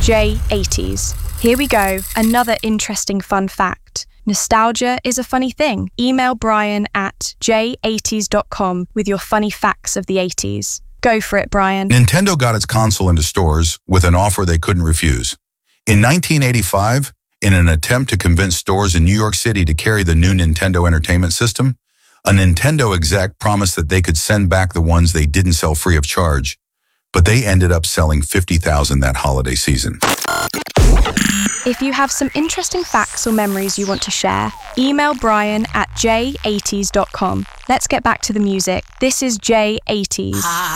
J80s. Here we go, another interesting fun fact. Nostalgia is a funny thing. Email Brian at j80s.com with your funny facts of the 80s. Go for it, Brian. Nintendo got its console into stores with an offer they couldn't refuse. In 1985, in an attempt to convince stores in New York City to carry the new Nintendo Entertainment System, a Nintendo exec promised that they could send back the ones they didn't sell free of charge, but they ended up selling 50,000 that holiday season. If you have some interesting facts or memories you want to share, email Brian at j80s.com. Let's get back to the music. This is J80s.